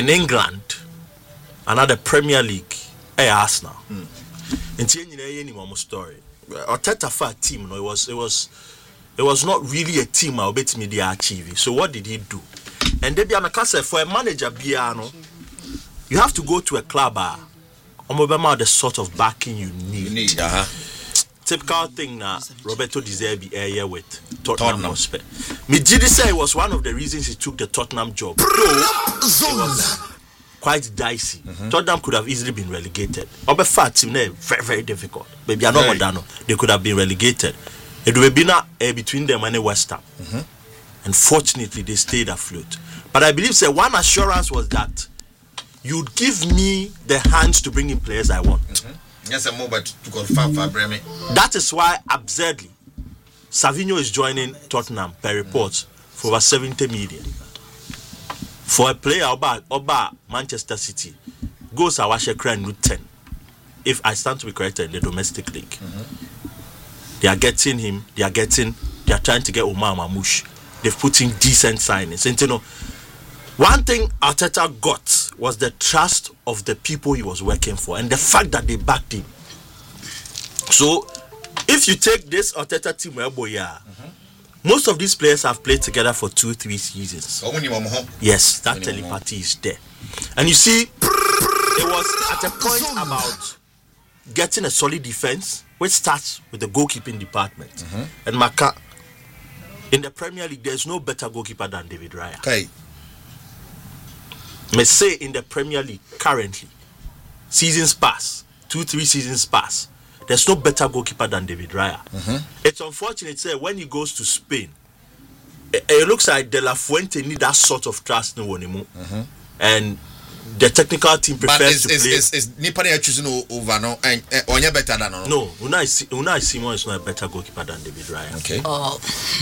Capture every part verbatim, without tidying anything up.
in England, another Premier League, eh, Arsenal. And you know, any more story. Arteta for a team, no, it was it was it was not really a team. I'll bet me they achieve. So what did he do? And they be a case for a manager, Biano. You have to go to a club. Uh, the sort of backing you need. You need uh-huh. Typical thing now. Roberto De Zerbi area with Tottenham Hotspur. Me did say it was one of the reasons he took the Tottenham job. Though it was quite dicey. Mm-hmm. Tottenham could have easily been relegated. Obe fat team there very very difficult. Maybe I know Modano. They could have been relegated. It would have been uh, between them and West Ham. Mm-hmm. And fortunately they stayed afloat. But I believe say one assurance was that you'd give me the hands to bring in players I want. Mm-hmm. Yes, I'm mobile to confirm for Bremen. That is why, absurdly, Savinho is joining Tottenham per reports for over seventy million. For a player about Oba Manchester City, goes Awashe Kran with ten. If I stand to be corrected in the domestic league, mm-hmm. they are getting him. They are getting. They are trying to get Omar Mamouche. They've put in decent signings. And you know, one thing Arteta got was the trust of the people he was working for and the fact that they backed him. So, if you take this Arteta team, mm-hmm. most of these players have played together for two, three seasons. Yes, that telepathy is there. And you see, it was at a point about getting a solid defense, which starts with the goalkeeping department. Mm-hmm. And Maka, in the Premier League, there's no better goalkeeper than David Raya. Okay. May say in the Premier League currently, seasons pass, two, three seasons pass. There's no better goalkeeper than David Raya. Mm-hmm. It's unfortunate, say, when he goes to Spain, it, it looks like De La Fuente need that sort of trust no anymore. Mm-hmm. And the technical team prefers but is, to play. Is, is, is Nipani choosing over no? And Onya better than no? No, Unai Unai Simon is not a better goalkeeper than David Raya. Okay. Oh.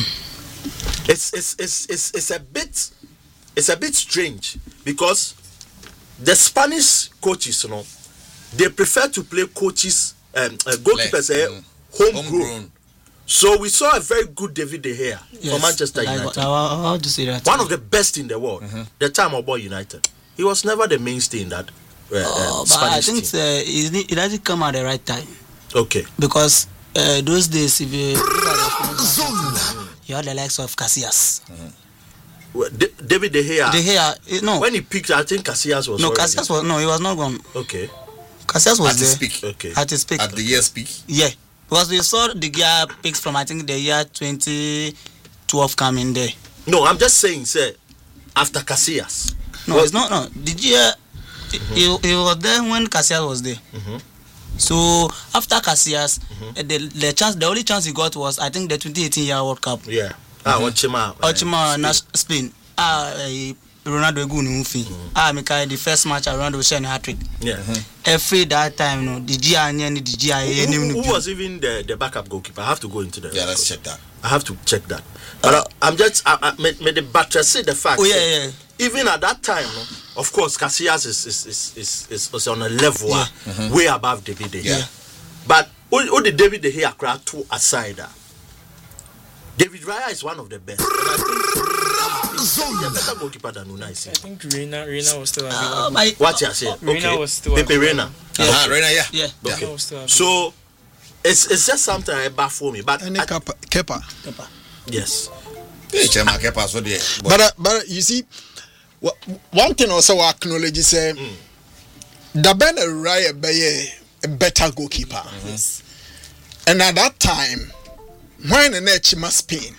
It's it's it's it's it's a bit. It's a bit strange because the Spanish coaches, you know, they prefer to play coaches, um, uh, goalkeepers, uh, mm. homegrown. Homegrown. So we saw a very good David De Gea yes, for Manchester United. I, I, I, to say that. One of the best in the world. Mm-hmm. The time of Boy United, he was never the mainstay in that uh, oh, uh, Spanish but I think team. Uh, it, it hasn't come at the right time. Okay. Because uh, those days, if you, you had the likes of Casillas. Mm-hmm. Well, D- David De Gea. De Gea, no. When he picked, I think Casillas was. No, Casillas was no. He was not gone. Okay. Casillas was at there. His peak. Okay. At his peak. At the year's peak. Yeah, because we saw the year picks from I think the year twenty twelve coming there. No, I'm just saying, sir. After Casillas. No, well, it's not. No, the year mm-hmm. he, he was there when Casillas was there. Mm-hmm. So after Casillas, mm-hmm. the the chance, the only chance he got was I think the twenty eighteen year World Cup. Yeah. Ah, Ochima. Ochima, uh, Spain. Ah, uh, Ronaldo Egunu Mufi. Ah, Mika, the first match, Ronaldo shared a hat trick. Yeah. Mm-hmm. Every that time, no, the G I N, the G I N. Who, who, who was even the, the backup goalkeeper? I have to go into the. Yeah, let's check that. I have to check that. But uh, I, I'm just, I, I, may, may the buttress say the fact. Oh, yeah, yeah. Even at that time, no, of course, Casillas is is, is, is, is, is on a level yeah. mm-hmm. way above David De Gea. Yeah. But all the David De Gea crowd two aside. Uh, David Raya is one of the best. He's a better goalkeeper than Unai Simon. I think Reina, Reina was still available. Uh, my, what you saying? Okay. Reina was still Pepe Reina. Yeah. Uh-huh, Reina, yeah. Yeah. Okay. Reina was still So it's it's just something I baffle me. But and I, Kepa. Kepa. Kepa. Yes. But uh, but you see, one thing also I acknowledge is uh, mm. the Ben Raya be a better goalkeeper. Mm-hmm. Yes. And at that time, when an Echima Spain,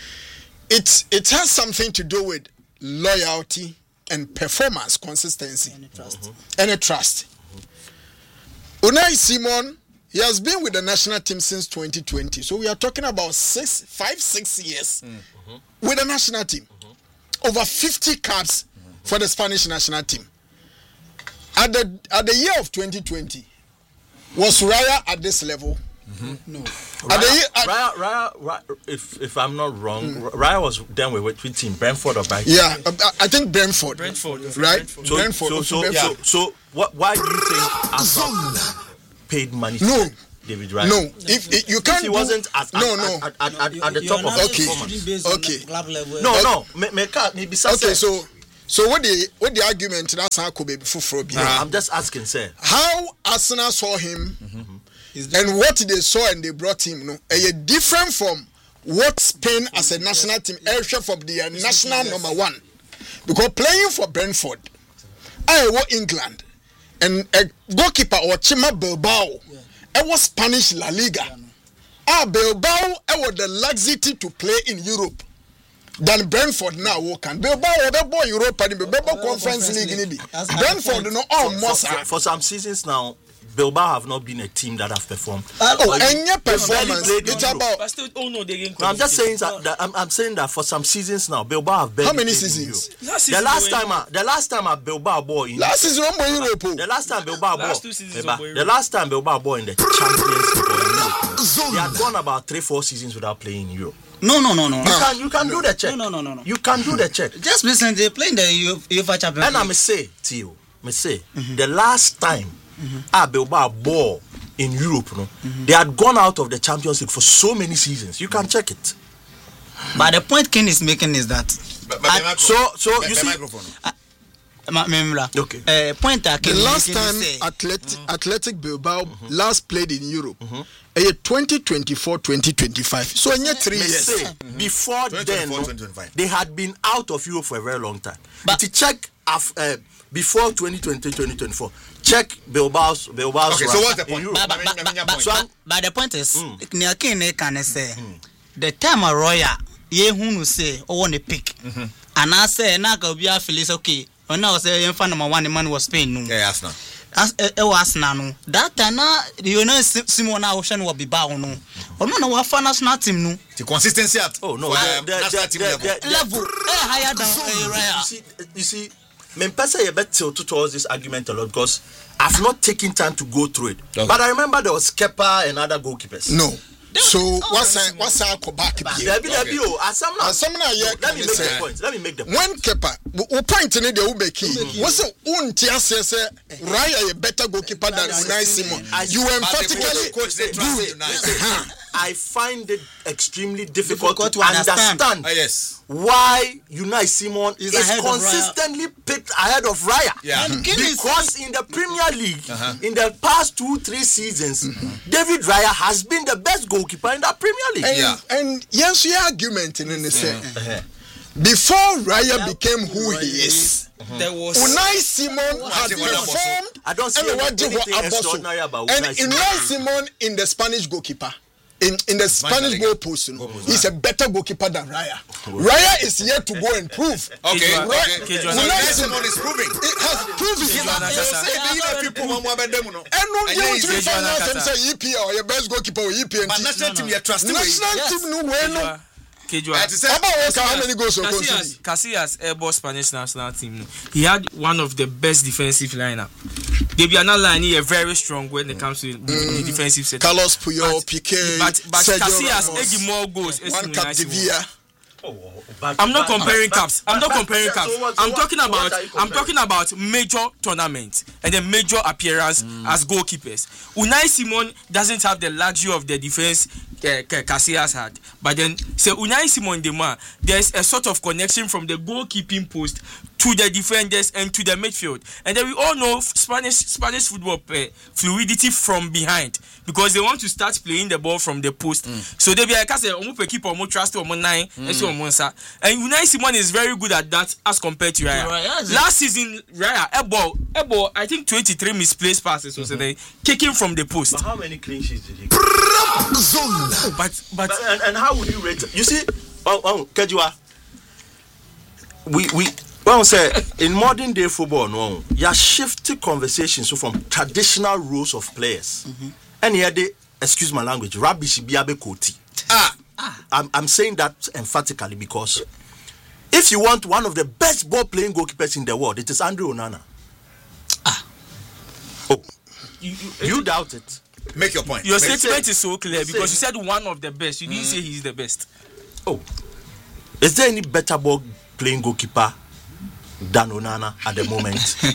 it it has something to do with loyalty and performance consistency and trust. Mm-hmm. And a trust. Mm-hmm. Unai Simon, he has been with the national team since twenty twenty. So we are talking about six, five, six years mm-hmm. with the national team. Mm-hmm. Over fifty caps mm-hmm. for the Spanish national team. At the at the year of twenty twenty, was Raya at this level? Mm-hmm. No. Raya, the, uh, Raya, Raya, Raya, if if I'm not wrong, mm. Raya was done with which team? Brentford or Brighton? Yeah, I think Brentford. Brentford, right? Brentford. So, Brentford. So, so, Brentford. so, so, so, what? Why do you think Arsenal paid money to no. David Raya? No, if, if you can't, if he do, wasn't at, no, at, no, at, at, at, at the You're top of okay, performance. okay. Club level. No, no, me, me can't. Maybe okay. So, So what the what the argument that's how could be before No, I'm just asking, sir. how Arsenal saw him mm-hmm. and what they saw and they brought him, no, a different from what Spain as a national team, airship from the national number one, because playing for Brentford, I was England, and a goalkeeper or Chima Bilbao, I was Spanish La Liga. Ah, Bilbao, I was the luxury to play in Europe. Than Brentford now can Bilbao or boy Europe and Bilbao Conference League. Brentford no almost for, for some seasons now. Bilbao have not been a team that have performed. Oh, and your performance. It's about. But still, oh no, they didn't. No, I'm just saying that, that I'm, I'm saying that for some seasons now, Bilbao have barely. How many played in seasons? Europe. Last The season last they were time, uh, the last time at Bilbao ball in Last season, no more Europe. the last time Bilbao ball, Last two seasons Bilbao- of Europe. the last time Bilbao ball in the Champions League, or in Europe, they had gone about three, four seasons without playing in Europe. No, no, no, no. You can, you can do the check. No, no, no, no, no. You can do the check. Just listen, they playing the UEFA Champions And I League. may say to you, me say the last time ah Bilbao ball in Europe, no, they had gone out of the Champions League for so many seasons. You can check it. But the point Ken is making is that But- but I- the micro- So, so the- you the see, microphone. Ma- Memra. Okay. Uh, point that The Ken last making time is say, Athletic, Athletic Bilbao last played in Europe, a twenty twenty-four twenty twenty-five. So in three me years. say before twenty then, twenty-four, no, twenty twenty-five. they had been out of Europe for a very long time. But- to check af, uh, before twenty twenty, twenty twenty-four, check Bilbao's Bilbao's. Okay, so run what's the in point? Europe. but, but, Let me- let me but, get but, point. but, but the point is, Neil Ken can say, the time a Royal, ye who say, oh, want to pick. And I say, na ka obi afili okay. When I was saying, fan number one, the man was Spain. No. Yeah, Arsenal. As it was now, that time na you know Simon Ocean will be bow no. Or no, no, fan national team no The consistency at Oh no, for the, the the, national the, team the, level. the, the, level eh higher than uh, you Raya. see, you see, me pesa you bet tilt towards this argument a lot because I've not taken time to go through it. Okay. But I remember there was Kepa and other goalkeepers. No. So what's that? What's that? Go back here. There be there be oh, as some now. And some now, yeah, Let me can make say- the point. Let me make the point. When Kepa, o point in the Ubeki, what's the unti say Raya a better goalkeeper than Unai Simon? You emphatically coach they trust do you now. it. I find it extremely difficult, Difficult to to understand. understand, Ah, yes. why Unai Simon Is is, ahead of consistently picked ahead of Raya. Yeah. And Ken is- Because in the Premier League, Uh-huh. in the past two, three seasons, David Raya has been the best goalkeeper in the Premier League. And, Yeah. and yes, we are argument in the say Uh-huh. before Raya became who he is. There was Unai Simon had Unai Simon performed. I don't see and what anything did what extraordinary about And Unai Simon. Unai Simon in the Spanish goalkeeper. In, in the Spanish League. goal post, you know, he's a better goalkeeper than Raya. Raya is yet to go and prove. Okay, Kejua- okay. Kejua- So Unai Unai Simon Simon is proving. It has proven. Kejua- You say they need a people who want them, no. And no, And you then want to he's find out Kejua and say E P L or your best goalkeeper or E P L. But national team, you trust him. National Yes. team, no way, no. Kejua- Kejua. Like to say, How about Oscar, how many goals? Casillas, Casillas, airball Spanish national team. no. He had one of the best defensive lineup. They be another line here very strong when it comes to the, the defensive set. Carlos Puyol, But- Piqué, But but Sergio Casillas Ramos, egi more goals. one Cap de Villa. I'm not comparing caps. I'm not comparing but- caps. so what- so I'm what- talking so what about are you I'm comparing? talking about major tournaments and then major appearance as goalkeepers. Unai Simon doesn't have the luxury of the defense uh, Casillas had, but then say Unai Simon Dema, there's a sort of connection from the goalkeeping post to the defenders and to the midfield, and then we all know Spanish Spanish football uh, fluidity from behind because they want to start playing the ball from the post. So they be like I say, omo pe keep omo trust omo nine, and Unai Simon is very good at that as compared to Raya. Raya is- Last season, Raya a ball, a ball, I think twenty-three misplaced passes was mm kicking from the post. But how many clean sheets did he get? But but But, and, and how would you rate it? You see, oh, oh, Kejua, we we well say in modern day football, no, you are shifting conversations so from traditional roles of players, and here they excuse my language, rubbish biabe koti. ah, I'm I'm saying that emphatically because if you want one of the best ball playing goalkeepers in the world, it is Andre Onana. Ah, oh, you, you, you doubt it? make your point. your Make- statement is so clear Say- because you said one of the best. You didn't say he's the best. Oh, is there any better ball playing goalkeeper than Onana at the moment.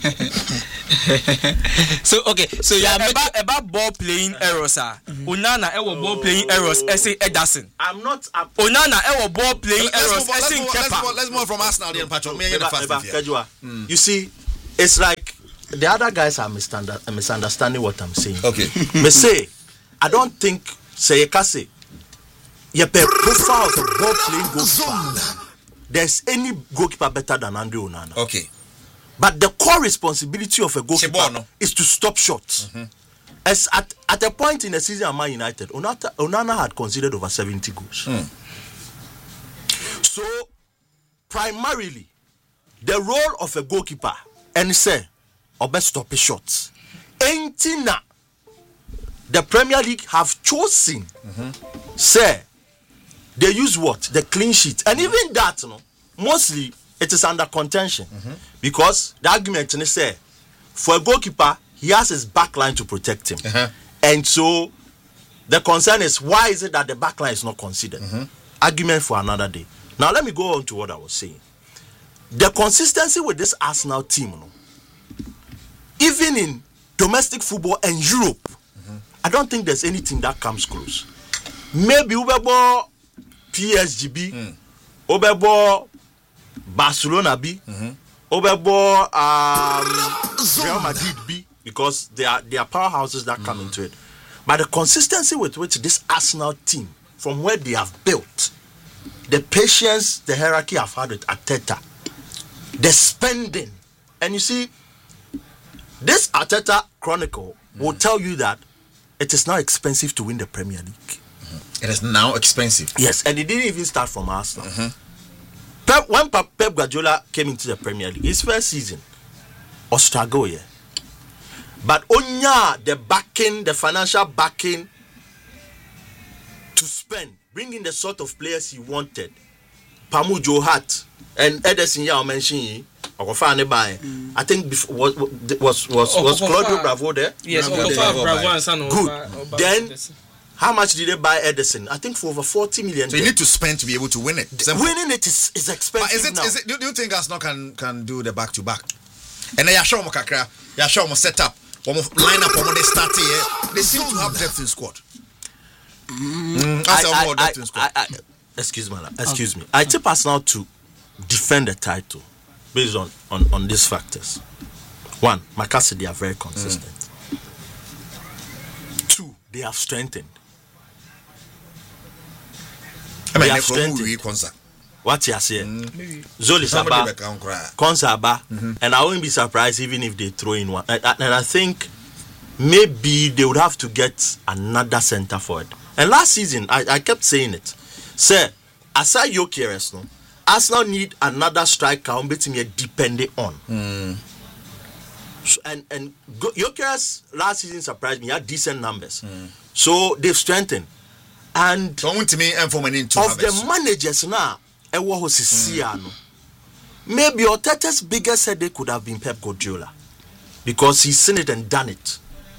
So okay, so yeah, about about ball playing errors ah. Onana ewo ball playing errors essay Ederson. I'm not I'm, Onana ewo ball playing Let's errors move on, let's essay move on, let's move on, Kepa. let's move on from Arsenal then, Patrick. Me and you the Eba- fast Eba, and fear. Kejua, you see, it's like the other guys are misunder- misunderstanding what I'm saying. Okay. Me say, I don't think say you can say you per profile of a ball playing goalkeeper. There's any goalkeeper better than Andre Onana. Okay. But the core responsibility of a goalkeeper Chebono. is to stop shots. Mm-hmm. As at, at a point in the season at Man United, Onana, Onana had conceded over seventy goals. Mm. So, primarily, the role of a goalkeeper, and say, or best stop the shots. Entina, the Premier League have chosen, mm-hmm. say, they use what? The clean sheet. And mm-hmm. even that, you know, mostly, it is under contention. Mm-hmm. Because the argument is say, for a goalkeeper, he has his back line to protect him. Uh-huh. And so, the concern is, why is it that the back line is not considered? Mm-hmm. Argument for another day. Now, let me go on to what I was saying. The consistency with this Arsenal team, you know, even in domestic football and Europe, mm-hmm. I don't think there's anything that comes close. Maybe Ubebo P S G B, mm. Ubebo Barcelona B, mm-hmm. Ubebo um, Real Madrid B, because they are they are powerhouses that mm-hmm. come into it. But the consistency with which this Arsenal team, from where they have built, the patience, the hierarchy I've had with Arteta, the spending, and you see, this Arteta Chronicle mm-hmm. will tell you that it is now expensive to win the Premier League. Mm-hmm. It is now expensive. Yes, and it didn't even start from Arsenal. Mm-hmm. Pep, when Pep Guardiola came into the Premier League, his first season, or struggle, yeah. But Onya, the backing, the financial backing to spend, bringing the sort of players he wanted, Pamu Johat and Ederson, yeah, I mentioned. Mm. I think before, was was was, was oh, Claudio Bravo there? Yes, Bravo, Bravo, Bravo, Bravo and son of Good. Oba, Then, Ederson. How much did they buy Ederson? I think for over forty million. So you need to spend to be able to win it. Simple. Winning it is, is expensive. But is it, now. is it, do, do you think Arsenal can can do the back to back? And then you show them kakra, you show them set up, one line up, one they start here. They seem to have depth in squad. Mm, I, I, I, depth in squad. I, I, excuse me, excuse me. I tip Arsenal to defend the title based on, on, on these factors. One, Makasi, they are very consistent. Mm. Two, they have strengthened. I mean, they have strengthened. What you say? Mm. Zoli Saba, Konsaba, mm-hmm. and I wouldn't be surprised even if they throw in one. And, and I think maybe they would have to get another centre forward. And last season, I, I kept saying it. Say, aside Gyökeres, no, Arsenal need another striker on betting me depending on. Mm. So, and and Gyökeres last season surprised me. He had decent numbers. Mm. So they've strengthened. And so to me, and for of the managers now, mm. maybe Arteta's biggest headache could have been Pep Guardiola. Because he's seen it and done it.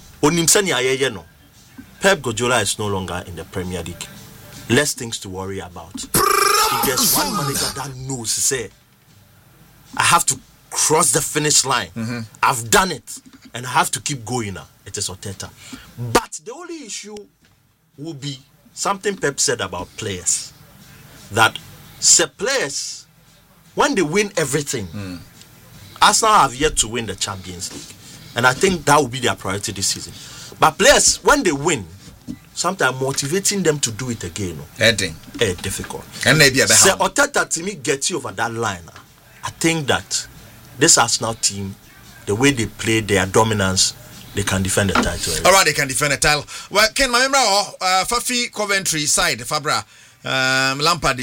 Pep Guardiola is no longer in the Premier League. Less things to worry about. If there's one manager that knows, say, I have to cross the finish line. Mm-hmm. I've done it, and I have to keep going now. It is Arteta. But the only issue will be something Pep said about players. That say players, when they win everything, mm. Arsenal have yet to win the Champions League. And I think that will be their priority this season. But players, when they win, sometimes motivating them to do it again, heading, eh, difficult. And maybe a so Arteta to me gets you over that line. I think that this Arsenal team, the way they play, their dominance, they can defend the title. All right, they can defend the title. Well, Ken, my member, uh, Fafi Coventry side, Fabra, um, Lampard.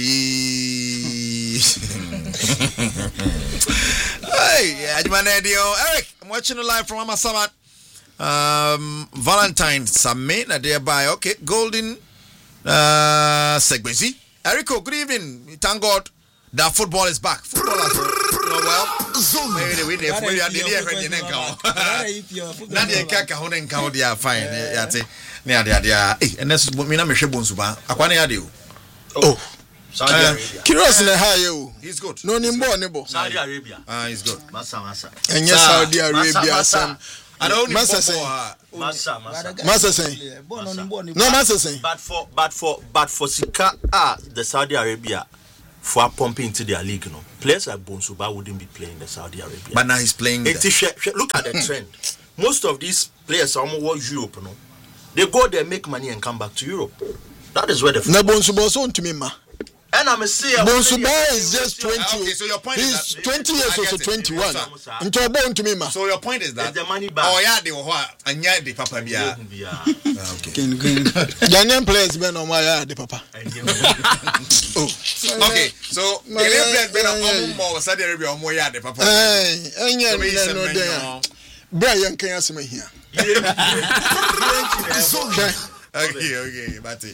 Hey, Eric, I'm watching the live from Amasamat. Um, Valentine Samme, na thereby, okay, Golden uh, Segbezi. Erico, good evening. Thank God that football is back. Football is oh, well. Maybe we need maybe I did hear when you know. Nadia Kaka Honen Kaudia fine. Yate. Nia dia. Eh, and that's me na me hwe bonsu ba. Akwane ya de o. Oh. Saudi Arabia. Curious na ha you. He's good. No nimbo nibo. Saudi Arabia. Ah, he's good. Massa, massa. And yes, Saudi Arabia. Massa, Some. I don't need Massa football. say. ah. Massa, massa. Massa say. No, Massa say. But for but for but for Sika, ah, the Saudi Arabia for pumping into their league, you know, players like Bonsuba wouldn't be playing the Saudi Arabia. But now he's playing. It is, look at the trend. Most of these players are more Europe, you know. They go there, make money, and come back to Europe. That is where the. Na Bonsuba so to me ma. And I'm saying Bonsuba is just twenty. Okay, so your point he's is that twenty years I or so get it. twenty-one. Yes, Into a bone to me ma. So your point is that It's the money back. Oh yeah, they were what? And yeah, the papa bia. Yeah. Okay. Ghanaian players been on my yard, Papa. Oh. Okay. So the Ghanaian players been on more Saudi Arabia on more yeah, the papa. Hey, and yeah, So we say, no man, there. Brian can ask me here. Okay, okay, but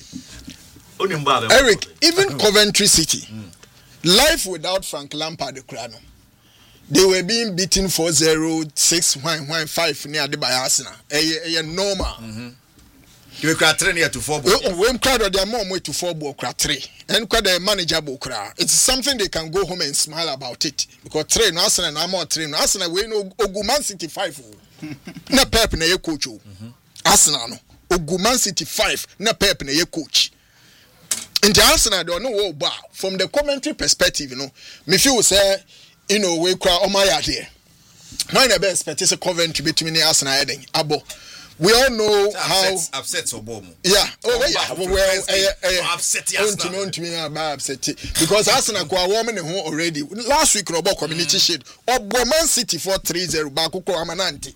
Eric, even Coventry City, life without Frank Lampard, the Crano, they were being beaten four zero, six one, one five near the by Arsenal. A normal. you were training to four. When crowd of their mom way to four ball crack three, and quite a manageable crowd. It's something they can go home and smile about it because train Arsenal and I'm on train Arsenal. We know Oguman City five. Na Pep na ye coach. Arsenal no Oguman City five. Na Pep na ye coach. In the Arsenal, they don't know about from the commentary perspective, you know. Me feel say, you know, we cry on my idea. Why the best expect is a Coventry between the Arsenal and Abo. We all know how upset so bomb. Yeah. Oh yeah. Well, well, upset Arsenal. On to me about upset because Arsenal go warming the home already. Last week, Robo Community Shield or Man City for three zero. Baku ko amananti.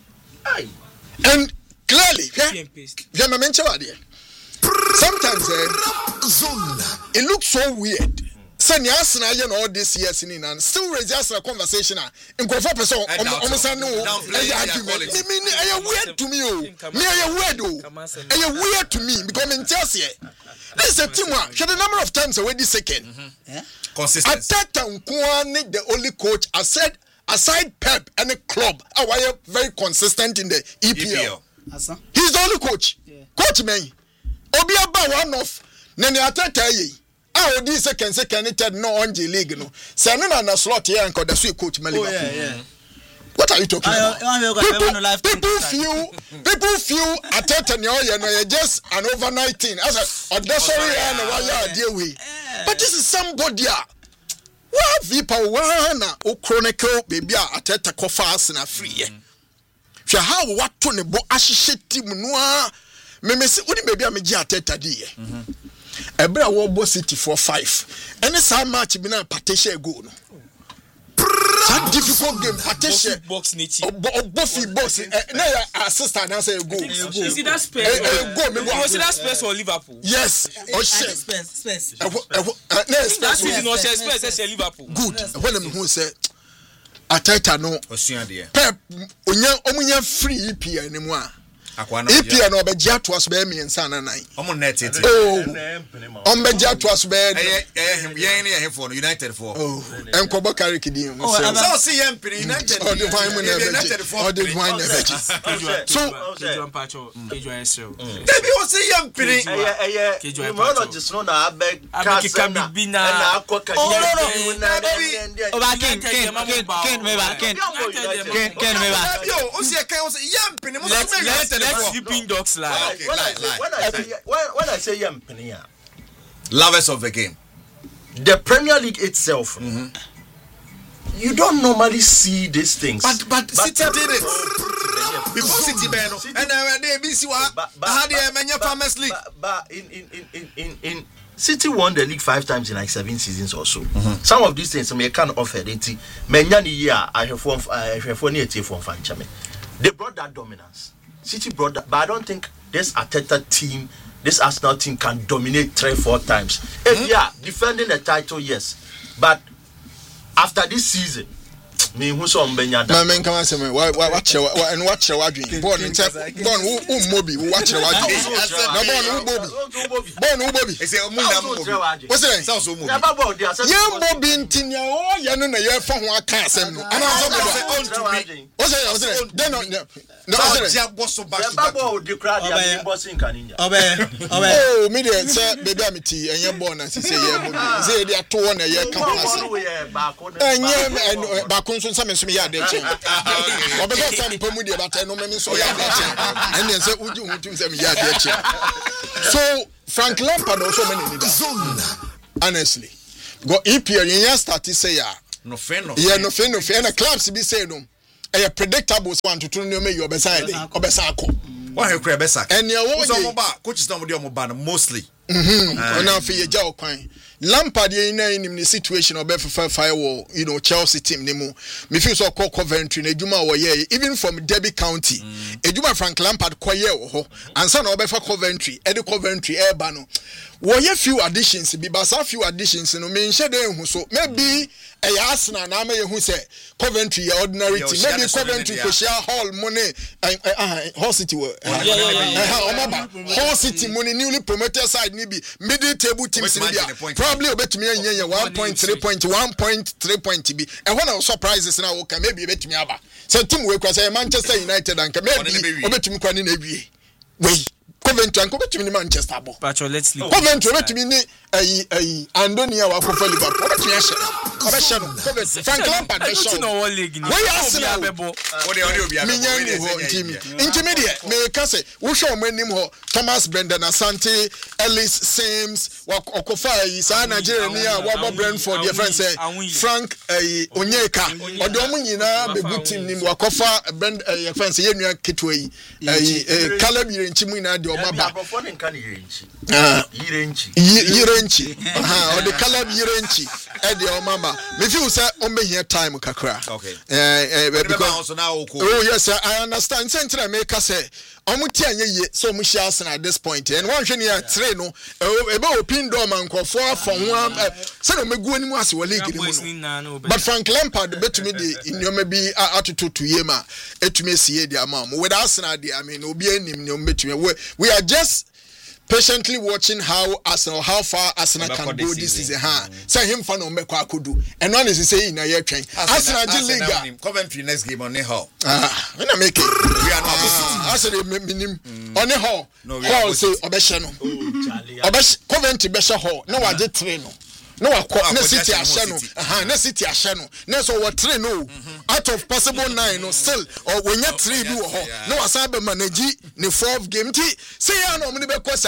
And clearly, yeah. Yeah, my mention idea. Sometimes eh, it looks so weird. Send Arsenal you know all this years in and still raise Arsenal conversation and go for person almost no argument. Me me I weird to me oh. Me I weird oh. I weird to me because me Chelsea. This is a team one. Should the number of times already second. Consistent. Ateta Nkwani the only coach I said aside Pep and the club I were very consistent in the E P L. He's the only coach. Coach me. Obi aba one off nene atata yi ah odi second second third no on G league no say no na slot here and the sweet coach Malibu. Oh yeah yeah. What are you talking about? People, people feel people feel atata ne oye no just an overnight thing as a sorry and why you deal with. But this is somebody ah wa vipa wana o chronicle baby atata ko fast na free. Hwe how what to ne bo ahihye team no a me me see uni baby am gi ateta di ye ebra wo bo City for five any some match bi na patisha go no that difficult game patisha box nichi obofi box na assistant na say go you see that space go me go see that space for Liverpool yes oh shit space space na space no space say Liverpool good when me who say ateta no osua de Pep onya omunya free E P L ni mu a E P L no be gia to aso be me nsa na nan omo net it oh on be gia to aso be eh eh yen ne for United for oh enkobo carry kidin so so see yen United oh the wine mun United for oh the wine never so Kejo Mpacho Kejo Esel debi o see yen piri eh eh Kejo Mpacho just no na abeg kasa na na akoka oh no no oh back Ken Ken Ken me back Ken Ken Ken me back yo o see Ken o see yen piri mo so let's sleeping dogs lie. Okay, when, I say, when I say when, when I say Yampenia, lovers of the game, the Premier League itself, mm-hmm. you don't normally see these things. But but, but City did it before City Beno, and now they B C one. How do you manage Farmers League? But in in in in in. in City won the league five times in like seven seasons or so. Mm-hmm. Some of these things I can offer it. Many year I have formed I have formed it from Fanchame. They brought that dominance. City brought that, but I don't think this Arteta team, this Arsenal team can dominate three, four times. If, mm-hmm. Yeah, defending the title, yes. But after this season, Me who saw Benya. My man come and say, watch your and watch your wadring. Born in born who Moby, watch your wadring. No born who Bobby. Born who Bobby. It's a moon. What's it? Sounds so movie. Young Bobby in Tinia, oh, you're in a year from one castle. And I was on to me. What's it? I was there. Then, no, I was so bad. Oh, medium, sir, baby, I'm tea, and you're born as you say, yeah, say they are two on a year compass. And yeah, back on some of me, yeah, they change. Or because some Pomudia, but I know many so yeah, and then say, would you want to say, yeah, they change. So, Frank Lampard also many zone, honestly. Go E P L, you start to say, yeah, no friend, no, yeah, no friend, no friend, and clubs be saying, no, a predictable one to turn you beside Obesako. Why have Crebessa? And your coaches don't do mobile mostly. Mm-hmm. Now for your jaw coin. Lampard in the situation of F firewall, you know, Chelsea team nemo. Me feel so called Coventry, Ejuma or ye, even from Derby County. Ejuma Frank Lampard kwaye ho, and son of Befa Coventry, Eddie Coventry, Airbano. Were ye few additions, be basa few additions, no mean shade who so maybe a Arsenal na me who say Coventry ordinary team. Maybe Coventry could share hall money and Hall City were Hall City money newly promoted side maybe middle table teams in India. Probably bet me a one point three point one point three point to be. And one of surprises now okay maybe bet me aba. So team we say Manchester United and maybe bet me kwan na wie. Wait. Coventry and Coventry Manchester. But let's leave. Coventry bet me eh eh Andonia wa for Liverpool. Bet me Coventry. Frank Lampard be show. No league ni. Why Arsenal? What they only be intermediate. Me can say we show me nim ho Thomas Brendan Asante, Ellis Sims, wa Okofa yi sa Nigeria ni a wa Brentford your friend say Frank eh Onyeka. Odo mu nyina be good team nim wa Kofa Brand your friend say yenua ketwe yi. Eh Caleb Yirenchi mu na de omaba. Ah Yirenchi. Yirenchi. Aha, or the Caleb Yirenchi e de omaba. Me feel say on be here time kakra. Okay. Eh eh because now oh yes sir, I understand. Sentra make say omuti anye ye so mu share at this point and one hwe ne three no e be open door man nkofo afọ ho say no megu ani mu ase wo league ni mu but Frank Lampard betumi de nyoma bi atoto to yema etumi sie de ama mo with Arsenal de I mean obi anim ne betumi we are just patiently watching how Arsenal, how far Arsenal can go this season. Ha, say him fan on Meko Akudu, and one is saying na year train. Arsenal the league. Coventry next game on the hall. Ah, when I make it, we are not. Arsenal minim on the hall. Hall say Obeshano. Obesh Coventry Besha hall. No, I did train. No, I call no city ashano. Aha, no city ashano. No, so what train no out of possible nine no still or when you three do no asabe manage the fourth game. Say ya no many because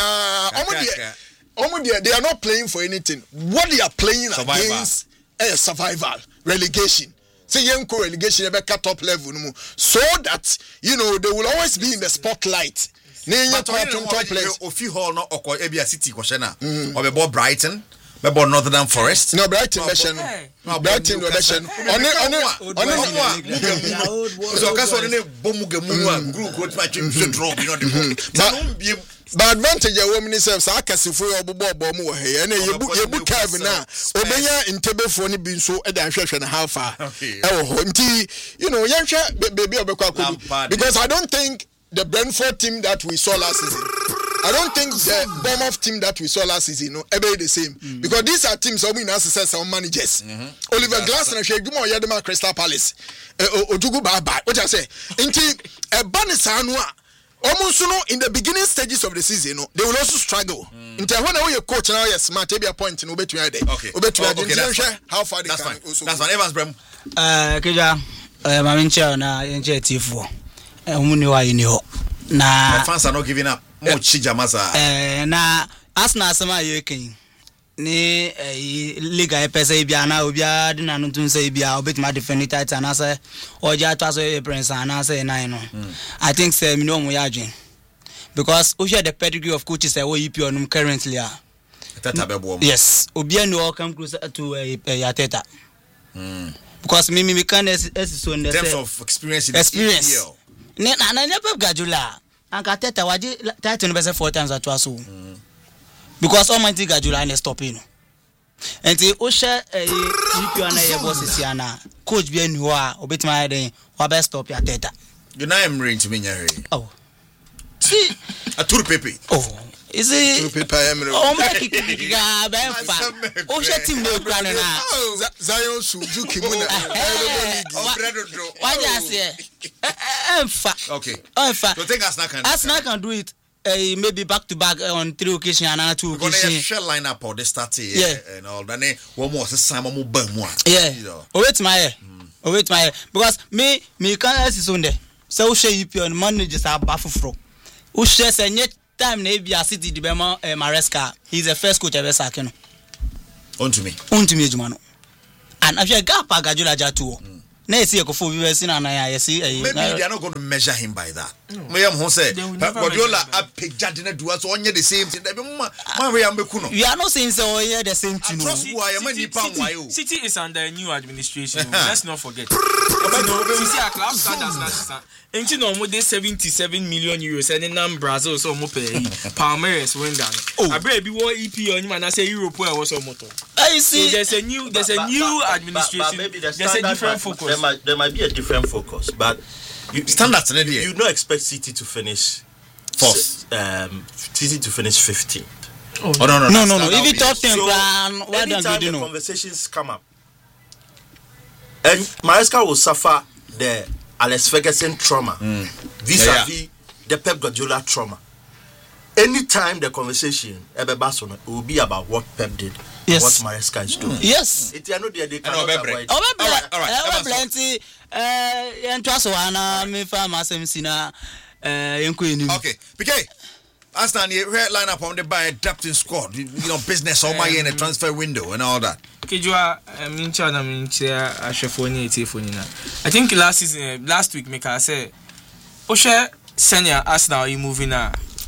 they are not playing for anything. What they are playing survival. Against a survival relegation. Say young relegation ever cut top level so that you know they will always be in the spotlight. But top players of few hall no or Ebia City Koshena or be Brighton. About Northern Forest. No, Brighton version. Brighton version. On it, on it, on it. So, that's what they bomugamu group coach match in draw. But advantage a woman is a can for your bobo more here. And you book your book have now. Obey in table for any being so at the and how far. Oh, you know, young baby because I don't think the Brentford team that we saw last season. I don't think the Bournemouth team that we saw last season, no, ever the same. Mm-hmm. Because these are teams who win as some managers. Mm-hmm. Oliver Glasner, Sheguma, Yadama, Crystal Palace, Ojugu Baba. What I say? Into a Banisanwa. Almost you know, in the beginning stages of the season, no, they will also struggle. Mm. Into when your coach now is smart, maybe a point in Obey to Okay, Obey to oh, okay, that's fine. How far they that's can fine. also. That's fine. Evans Brem. Uh, Kija, uh, my mentor na N T four. Umuni wa yiniho. Na the fans are not giving up. Eh na Arsenal asema yekin ni liga epese bia na obia de na ntun say bia obetima defend title na say oja to so prince na say nine no I think say me no mo yadwen because we share the pedigree of coaches that we E P L on currently are Teta bebo yes obia no come close to uh, Teta mm. Because me me can is so in terms of experience in experience E P L na na na Pep Guardiola Anka Teta waji title no be four times at so. Mm. Because Almighty Gadula is stopping. And the Osha, if you are a boss, Siana, coach bien who are obit my day, or best stop your data. You know I'm ring to me, Oh, see, a tour pepe. oh. Is it? Oh, my God, Osha team no planning. Zion Suzuki. Why just say, I'm fat. Okay. I'm fat. So think Arsenal can. Arsenal can do it. Uh, maybe back to back on three occasions and two occasions. occasions. Share line up or they start here yeah. and all that. One more, some more burn one. Yeah. Oh, wait, my hair. Oh, wait, my hair. Because me, me can't see Sunday. So, share you on managers are baffled from. Who shares a net time, maybe a city, the Bema Maresca. He's the first coach ever sacking. On to me. On to me, Jumano. And if you got Pagajula Jatu. Nay, see a coffee, we were seen and I see. Maybe they are not going to measure him by that. Mayam Jose, Guardiola, a pig judging to us on the same thing. We are not saying so, yeah, the same thing. City is under a new administration. Let's not forget. See, our club standards now. And you know, more than seventy-seven million euros and then Brazil so more pay. Palmeiras went down. Oh, I better be what E P on him and I say Europe was so motor. I see. So there's a new, there's a new administration. But, but there's a different focus. There might, there might be a different focus, but you, standards. You, you, you don't expect City to finish fourth. Um, City to finish fifteenth. Oh, oh no, no, no, no, no. If you talk so, plan, why don't anytime you the know? conversations come up, and Maresca will suffer the Alex Ferguson trauma mm. vis-a-vis yeah, yeah. the Pep Guardiola trauma. Anytime the conversation ever Barcelona, it will be about what Pep did, yes. what Maresca is doing. Yes. It are not there. They cannot avoid. All right, all right. Plenty. Uh, and trust one. Me farm as I'm seeing. Uh, okay. P K. Arsenal the red lineup on the buy depth in squad. You know, business all my in the transfer window and all that. Kijua, I mean, China, I mean, I I think last season, last week, make I say, Osha senior Arsenal, you moving now.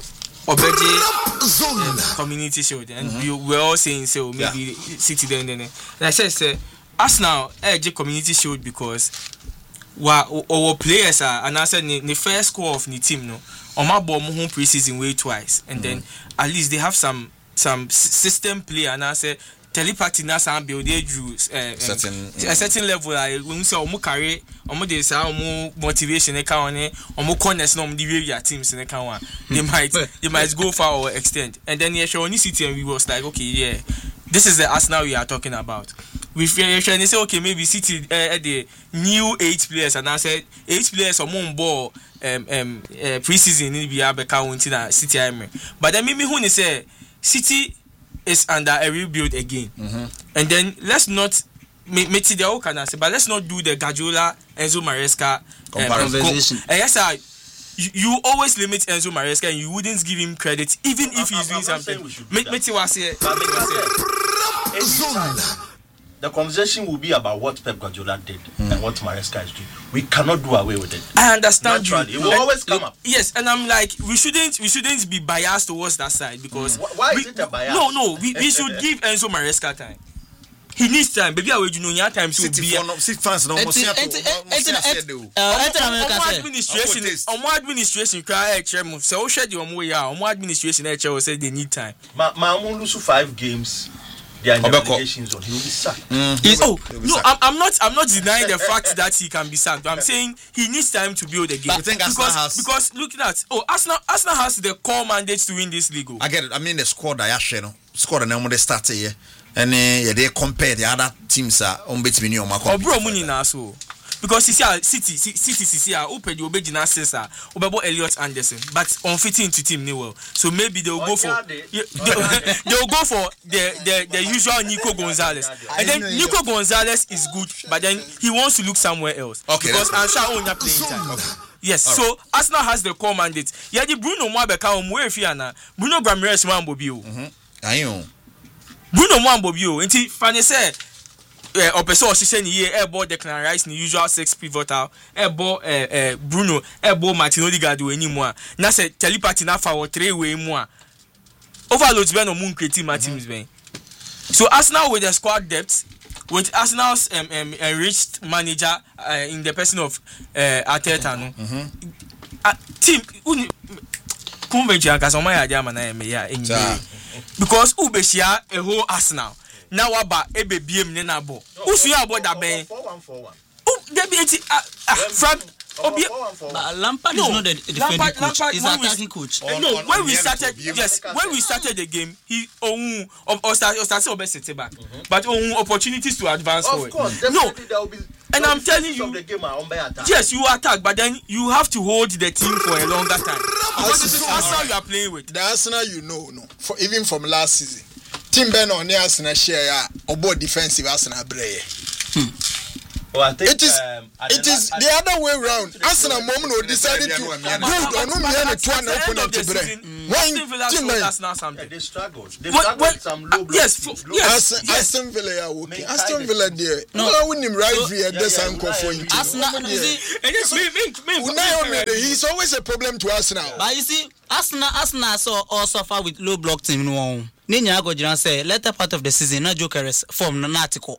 Obeji community shield, and mm-hmm. we were all saying so maybe yeah. City then then. And I said, say Arsenal, eh, community shield because wa our players are, and I said the first score of the team no. On my ball, home preseason way twice, and mm-hmm. then at least they have some some system play, and I say telepathy na some build they drew certain a certain level. I when say omo carry, omo dey say omo motivation they can on it, omo corners no omo the way teams in the can one. They might they might go far or extend, and then yeah, show City and we was like okay yeah, this is the Arsenal we are talking about. We fear and they say okay maybe City uh, the new eight players, and I said eight players on one ball. Um, um, uh, pre-season in the Abeka City Army. But then maybe who say City is under a rebuild again, mm-hmm. and then let's not make it the can say, but let's not do the Guardiola Enzo Maresca conversation. Um, com- uh, yes, sir. You, you always limit Enzo Maresca, and you wouldn't give him credit even if he's doing something. Make me was here. The conversation will be about what Pep Guardiola did mm. and what Maresca is doing. We cannot do away with it. I understand Naturally, you. It will and, always come up. Yes, and I'm like, we shouldn't, we shouldn't be biased towards that side because. Mm. Why we, is it a bias? No, no, we, we should give Enzo Maresca time. He needs time. Baby, I will you know your time to be. City fans no more. Administration, on administration, cry chairman. So share the on way out. On administration, H R said they need time. Ma, ma, lose five games. There are obligations on. He will be sacked. Mm. Oh no, I'm, I'm not. I'm not denying the fact that he can be sacked. But I'm saying he needs time to build a game. You think because has... because looking at oh Arsenal, Arsenal has the core mandate to win this league. I get it. I mean the squad I share no squad and then they start here and uh, yeah, they compare the other teams are on between you on my. Oh bro, money now so. Because City, City, City, City, open the Obejina Cesar, Obebo Elliot Anderson, but unfitting to team Newell. So maybe they will go for they will go for the, the the usual Nico Gonzalez, and then Nico Gonzalez is good, but then he wants to look somewhere else. Okay, because Ansha only playing time. Okay. Yes, right. So Arsenal has the core mandate. Yeah, the Bruno Mwabeka Omwefiana, Bruno Ramirez Mwambobio. Mhm. Bruno Mwambobio. Until Fanny said. Uh, Opeso Oshishen here, Airbo Declan Rice, the usual six pivotal, Airbo uh, uh, Bruno, Airbo Martin Odegaard anymore. Now say telepathy now for three way more. Overloads Ben or Moon creating my teams ben. So Arsenal with the squad depth, with Arsenal's um, um, enriched manager uh, in the person of uh, Arteta, no. Mm-hmm. Uh, team, convention because on my idea man I am yeah because Ubeshia a whole Arsenal. now aba ebe biem ne na bo usu ya bo da ben four one four one oh there be enti Frank Obi But Lampard is not the defending Lampard, coach. Lampard, He's when an we- attacking coach. Uh, On- no, on- when on we the end started, of the yes, when we started the game, he oh, or or start or started over city back, but oh, opportunities to advance of forward. course No, definitely there will be and I'm telling of you, the game are on by attack. yes, you attack, but then you have to hold the team for a longer time. Because this is Arsenal you are playing with. The Arsenal, you know, no, for even from last season, Tim Ben on the Arsenal share or both defensive Arsenal brave. Oh, I think, It is, um, at it the is la- the other way round. Arsenal moment no decided to build on whom we had to an opponent to break. Aston Villa One showed team, us now Yeah, something. they struggled. They What- struggled what- with some low uh, blocks. yes, for- low yes. Aston Aston Villa are working. Main Aston kind Villa of- there. No. No, when him rivalry at yeah, this yeah, uncle yeah, for yeah. him. Arsenal, you see, And yes, me, me, me, Unai me- Emery, he's always a problem to Arsenal. but you see, Arsenal, Arsenal so all suffer with low block team no one. Ninya go jiran say later part of the season na Jokeres form na article.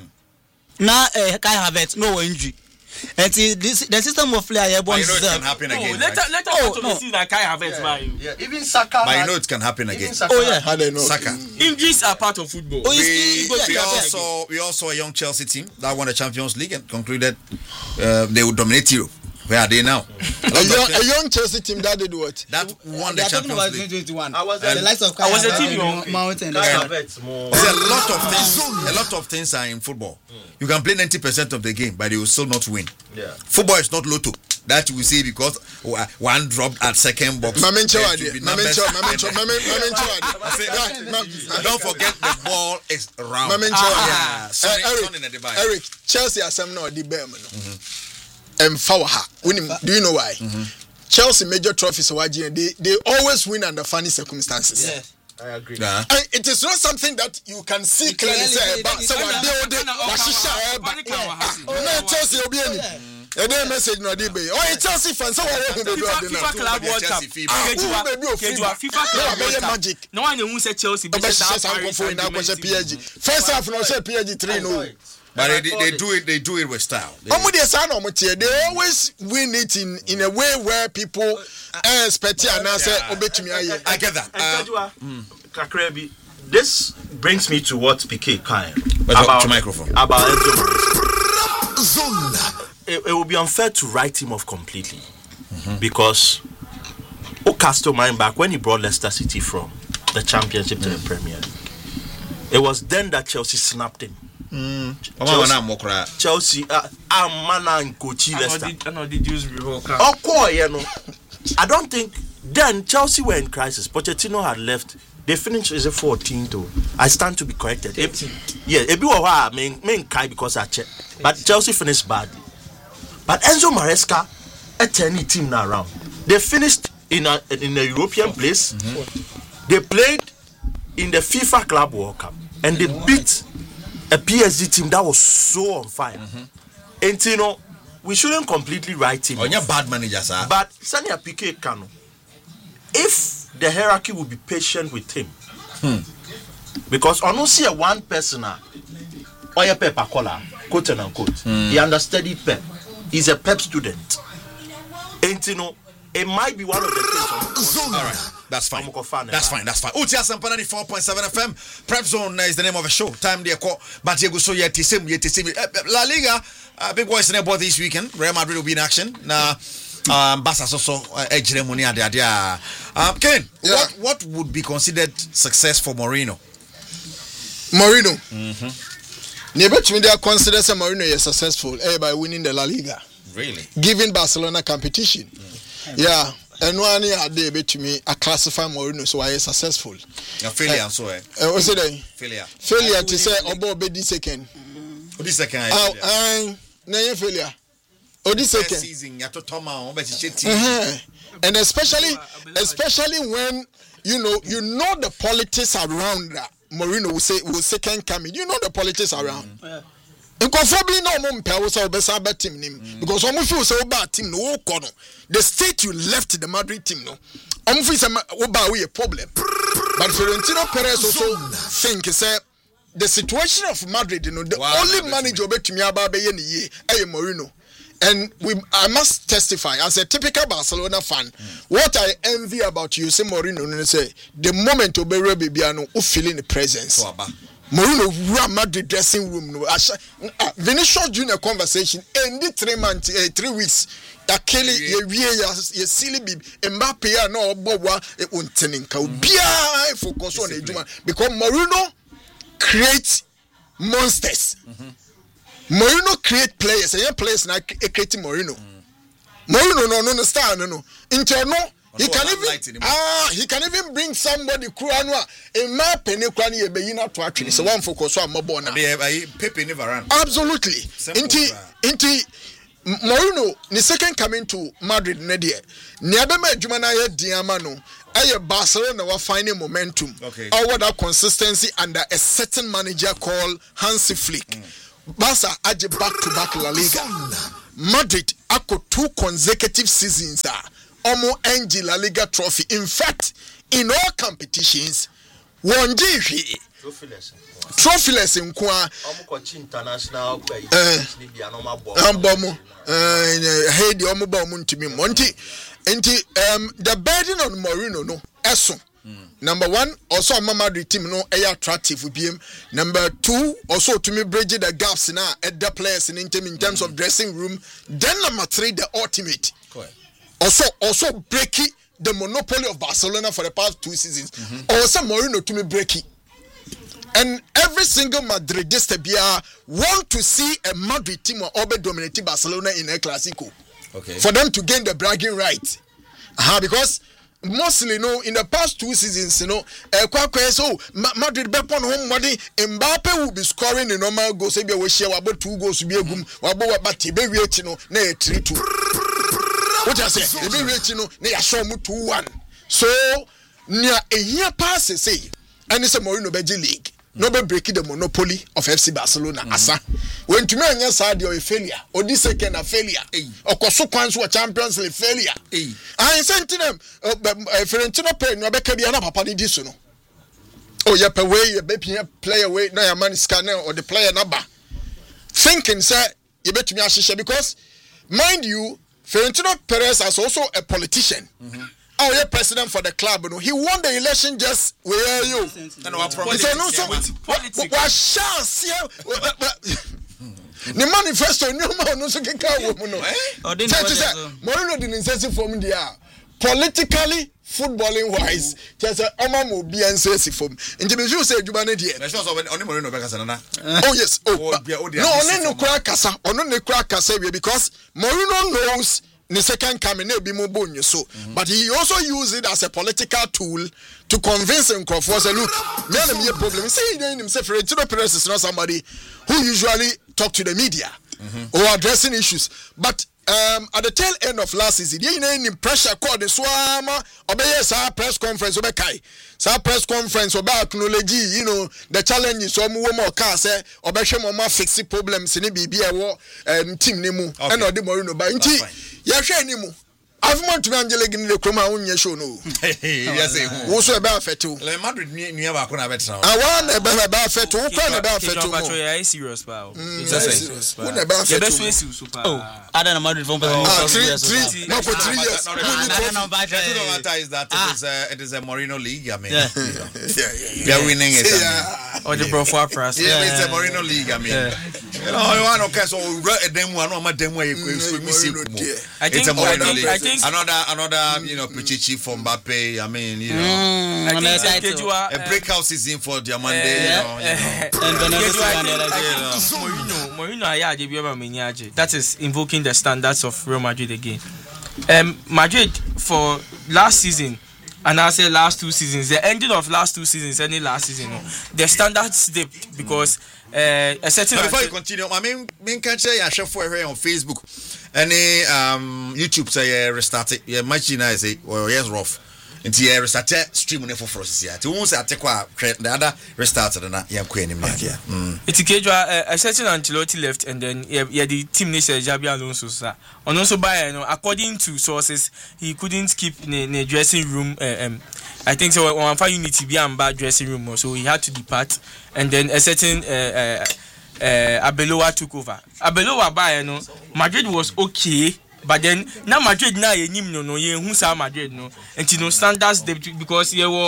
Na eh, Kai Havertz no injury. And see, this the system of play I But born you know it can deserve. happen Oh, again. later, right? later Oh, part of no. the season, I can't have it by you. Yeah, even Saka. But you had- know it can happen even again. Saka Oh, yeah. had- How they know? Saka. Injuries are part of football. Oh, you We, see, yeah, we yeah, also we also a young Chelsea team that won the Champions League and concluded uh, they would dominate Europe. Where are they now? A A lot of young, Chelsea- a young Chelsea team that did what? that won They the are talking Champions about League. twenty twenty-one. I was the there. likes of I was Kai a team, Havertz, you- Mount and the Kai rest. Havertz more. There's a lot of things. A lot of things are in football. You can play ninety percent of the game, but you will still not win. Yeah. Football is not lotto. That we say because uh, one dropped at second box. Mamen there Chawadi. should be Mamen numbers. Chawadi. Mamen Chawadi. Mamen Chawadi. And don't forget the ball is round. Mamen Yeah. Chawadi. Sonny- Eh, Sonny in the Eric, Dubai. Eric, Chelsea are some now the bear man. And Fawaha. Do you know why? Chelsea major trophies they they always win under funny circumstances. Yes. I agree. Yeah. And it is not something that you can see You clearly. clearly Say, see but it. so You what can- they they you can- washisha. Nobody can Ah, have it. no Chelsea obi any. And then message no dey be. Oh, Chelsea fans, so what who dey do FIFA, that FIFA now? Club World Cup. Chelsea FIFA. Ah, Kejua- who baby of Kejua, FIFA? FIFA No, Club I World bet Cup. magic. No one who said Chelsea. But because she that says I'm Paris going now argument P S G. First half no say P S G three no. But they, they do it. They do it with style. They- Omo dey say na omo tie. They always win it in in a way where people eh, expect it and I say Yeah. obetumi aye. I get that. And Uh, Kajua, Kakrebi, this brings me to what P K Kyle But talk to microphone. about Enzo Maresca. It, it would be unfair to write him off completely because Ocasio mind back when he brought Leicester City from the Championship to the Premier League. It was then that Chelsea snapped him. Ọmọ wọn náà mọ kura. Chelsea, uh, Amana and Kochi I know Leicester. the- I know the Jews before. Oh, cool, you know. I don't think then Chelsea were in crisis. Pochettino had left. They finished as a fourteen though. I stand to be corrected. If- yeah, a bit of I mean, main kai because I check. But Chelsea finished badly. But Enzo Maresca, a tiny team now around. They finished in a in a European place. They played in the FIFA Club World Cup and they beat a P S G team that was so on fire. And you know, we shouldn't completely write him. Onye off. bad manager sir. But Sanya P K Kano, if the hierarchy will be patient with him, because I don't see a one person, or a Pep Akola, quote and unquote, he understudied Pep. He's a Pep student. And you know, it might be one of the things. All right, that's fine. I'm a fan, That's man. fine. That's fine. Uti Asampa ninety-four point seven F M. Prep Zone is the name of a show. Time they call, but you go so yet to see yet to see La Liga. Uh, big boys in the board this weekend. Real Madrid will be in action. Now, um, Barca also edge ceremony at the idea. Um, Ken, Yeah. what what would be considered success for Mourinho? Mourinho. Mm-hmm. Nebetumi they consider say Mourinho is successful eh, by winning the La Liga, Really? giving Barcelona competition. Yeah. And one year they betumi a classify Mourinho so I is successful. A failure and so eh. Uh, what's it then? Failure. Failure to say Obo be this second. This second. Oh, failure. I na failure. Oh, this First second. season, you have to Toma on, but you team. Uh-huh. And especially, especially when you know you know the politics around that Mourinho will say will second coming. You know the politics around. Nkofobli no mo mpa wo say obesa ba team nim because omo feel say oba team no wo kɔ no the state you left the Madrid team no omo feel say oba we a problem but Florentino Perez also think say the situation of Madrid you know the Wow, only Madrid manager obetumi aba be ye ne ye eh Mourinho. And we, I must testify as a typical Barcelona fan. Mm. What I envy about you, say Mourinho, say the moment Obere Bibiano, who feeling the presence. So, Abba. Mourinho wura Madrid dressing room no. Vinicius Junior conversation end three months, uh, three weeks. Akeli ye wie ya ye silly bib Mbappe ya no obowa e unteninka obia focus on ejuma because Mourinho create monsters. Mm-hmm. Mourinho create players. And players na create Mourinho. Mm. Mourinho no no no star no no. Into no he can even ah he can even bring somebody Kruanwa in my penny Krani ye be na to actually so one focus on Mabona. Pepe never ran. Absolutely. Into into Mourinho the second coming to Madrid nedia. Niabema adwuma na ye diama no. Aye Barcelona were finding momentum. Okay. Over that consistency under a certain manager called Hansi Flick. Mm. Barca aje back to back La Liga. Madrid ako two consecutive seasons there. Omo N G La Liga trophy. In fact, in all competitions, one G trophyless in Kwa international Ambomo hey the Omo Bomun to me Monty. And um, the burden on Mourinho no eso. Mm. Number one, also Madrid team no air attractive with him. Number two, also to me bridge the gaps in our at the players in term in terms mm. of dressing room. Then number three, the ultimate. Correct. Also, also breaking the monopoly of Barcelona for the past two seasons. Mm-hmm. Also Mourinho to me break it. And every single Madridista want to see a Madrid team or over dominating Barcelona in El Clasico. Okay. For them to gain the bragging right. Uh-huh, because mostly, you know, in the past two seasons, you know, uh, so Madrid Bepon home money, Mbappe will be scoring the normal goals. Maybe we share about two goals to be a boom, wabo about Tibe, you know, ne three two. What I say, Tibe, you know, ne show mu two one. So, near a year passes, say, and it's a Mourinho Beji League. No be breaking the monopoly of F C Barcelona. Mm-hmm. Asa when to me anya side you a failure or this second a failure or koso kwanso a Champions League failure. I sent them Florentino Perez no be ka bia na papa ni diso no. Oh ya pe way ya be player way na ya man scanner or the player number. Thinking say you betumi ahihye because mind you Florentino Perez is also a politician. Mm-hmm. Oh, yeah, president for the club. You know, he won the election just where are you? And what so what chance here? The manifesto no man no so keka wo no. Mourinho didn't say from there. Politically, footballing wise, just a Oma mo be answer from. And you say Juba ne die. Oh yes. Oh, no, only no crack kasa. Only no crack kasa because Mourinho knows the second coming be more bonus so mm-hmm. But he also used it as a political tool to convince him for say look me and me problem say he himself Florentino Perez is not somebody who usually talk to the media mm-hmm. or addressing issues but um at the tail end of last season you know in pressure called the swama obey sa press conference obekai sa press conference oba acknowledge you know the challenges so mo mo ka say obehwe mo ma fix problems ni bibia wo um, team ni mu and odi Mourinho ba nti ya hwe ni mu Avuma to Angela gini the chroma unye show no. Yes, who so about fetu. Le Madrid ni aba ko na betra. Ah one e be ba fetu, who kwa na ba fetu. Are you serious pa? It's serious. Who na ba fetu. Oh, ada na Madrid from ah, three three no for three years. No, no matter is that it is a it is a Mourinho league, I mean. Yeah, yeah, yeah. They're winning it. Or the Pro four press. Yeah, it's a Mourinho league, I mean. You know, you want to so them one no matter them way it's a Mourinho league. I think Another, another, you know, Pichichi for Mbappe. I mean, you know, mm, I think uh, a breakout season for Diamande. Uh, you know, you know, Mourinho, that is invoking the standards of Real Madrid again. Um, Madrid for last season, and I say last two seasons, the ending of last two seasons, any last season, no, the standards dipped because uh, a certain. Before you continue, I mean, me can say I share for here on Facebook. Any um YouTube say uh, restart it. Yeah, much you know say well yes rough. Until you restart stream on for process here. To once I take the other restarted na yam ko anim here. It's Kejua a certain Ancelotti left and then yeah, yeah the team name say Xabi Alonso sir. And also by you know according to sources he couldn't keep the, the dressing room uh, um I think so on for unity be and bad dressing room so he had to depart and then a certain uh, uh Uh, Abeloa took over. Abeloa by you know, Madrid was okay, but then now Madrid now you know no you who saw Madrid no, and you know standards because you were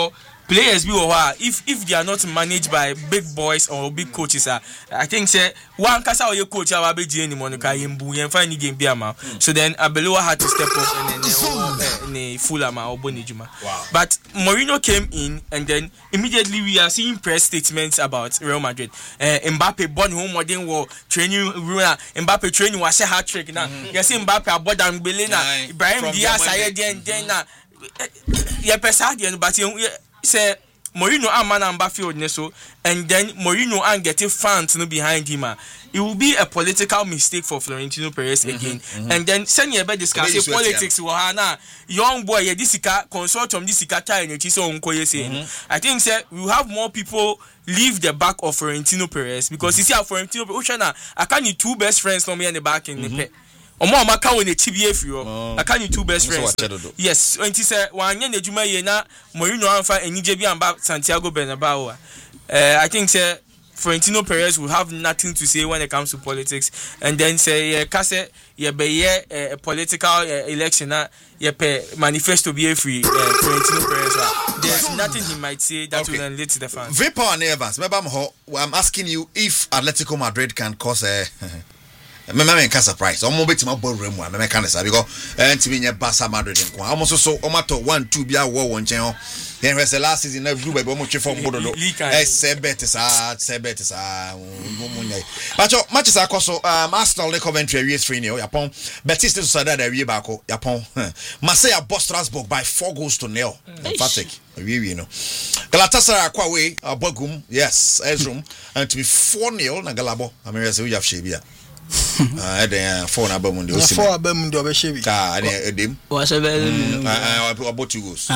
players be over if if they are not managed by big boys or big coaches uh, I think say one kasa or your coach our be G any money can you and find the game be amount. So then Abeloa had to step up and then uh, in a full amount or Bonijuma. Wow. But Mourinho came in and then immediately we are seeing press statements about Real Madrid. Uh, Mbappe born home modern war training Mbappe training was a hat trick now. You see Mbappe about Dan Belena Ibrahim Diaz I then then na yeah pesadian but you say Mourinho and man and Bafield Neso and then Mourinho and getting fans no behind him. It will be a political mistake for Florentino Perez mm-hmm, again. Mm-hmm. And then send you about discuss politics with Hana young boy yeah this consult from this time and so on I think say we have more people leave the back of Florentino Perez because mm-hmm. you see how Florentino Perez I can't need two best friends no me in the back in mm-hmm. the Omo amaka won T B F yo. I can you two best friends. Yes, when he say wan yen adwuma ye na Mourinho anfa enije bi amba Santiago Bernabeu. Uh, I think say Florentino Perez will have nothing to say when it comes to politics and then say ka say ye be ye a political uh, election na ye pe manifesto be free uh, Florentino Perez. There's nothing he might say that okay. will relate to the fans. Vapor and Evans, I'm asking you if Atletico Madrid can cause a me me me surprise omo beti ma ball room me me can say because ntimi nye Barca Madrid nko omo so so omo to one two bia wo wo nchen ho yen we say last season na blue baby omo twe from bododo eh sebet sa sebet sa omo nyai but matches akoso um Arsenal ne Coventry awie three nil Yapon Betis to Sociedad awie baako Yapon Marseille boss Strasbourg by four goals to nil emphatic awie wie no Galatasaray akwa we abogum yes Ezrum and to be four nil na Galabo amere say we have shebia ah then four na bamundi o four abamundi obeshebi ah na edem was a ah about two goals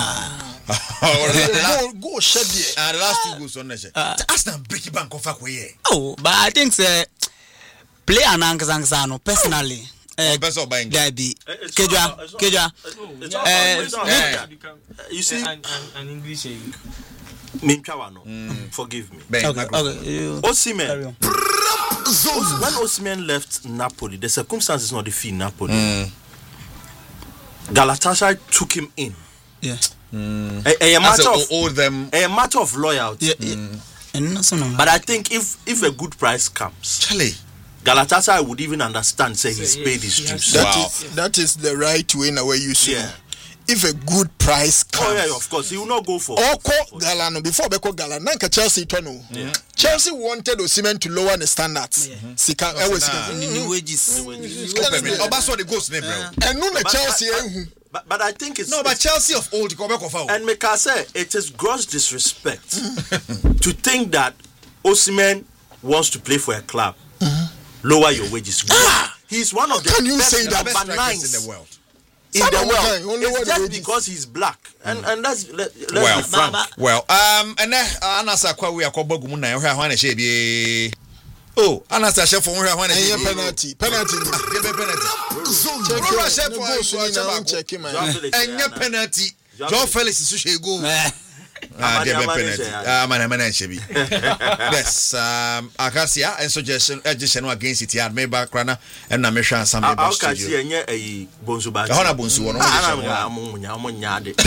ah go shebi ah the last two goals on there Arsenal break bank of akwe oh but I think say play anankazanza no personally eh person buying there be Kejua Kejua eh you see an English Minchawano forgive me okay okay Osimhen when Osimhen left Napoli, the circumstances is not the fee Napoli. Mm. Galatasaray took him in. Yeah. Mm. A, a matter of all them. A matter of loyalty. Yeah. yeah. Mm. But I think if if a good price comes, Charlie, Galatasaray would even understand. Say he's so, paid yeah, his dues. That wow. is that is the right way in a way you see. Yeah. If a good price comes, oh yeah, of course, he will not go for. Oko Galano before Beko Galano, Nanka Chelsea Tono. Yeah. Chelsea wanted Osimhen to lower the standards. Yeah. Sika, I was the wages. Oh, that's what the goals name, bro. And no, Chelsea. But, but I think it's no, but it's, Chelsea of old, and make I say it is gross disrespect to think that Osimhen wants to play for a club, mm-hmm. lower your wages. Ah! He's one of the can you best say that number nines in the world. In the world, world, it's just because he's black, and and that's let, let's well, be frank. Well, um, and then Anasa kwa we akwa bagu mu na ehwa hwan na she bi. Oh, Anasa chef for hwan na she penalty, penalty, give a penalty. Check your chef for check him. Enye penalty. John Felix so she go. Ah, give a penalty. Ah, man, man, she be. Yes, um, Akasia and suggestion suggestion against it. Had me back runner and na me hwan some be studio. How can see enye eh bonsu ba. How na bonsu no. Ah, amunya amunya de.